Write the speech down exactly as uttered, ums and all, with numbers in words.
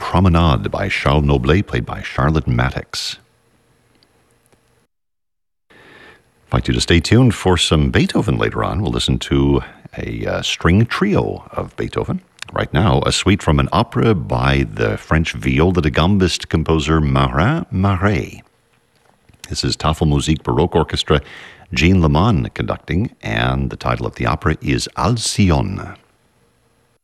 Promenade by Charles Noblet, played by Charlotte Mattix. I'd like you to stay tuned for some Beethoven later on. We'll listen to a uh, string trio of Beethoven. Right now, a suite from an opera by the French viola da gambist composer Marin Marais. This is Tafelmusik Baroque Orchestra, Jean Leman conducting, and the title of the opera is Alcyone.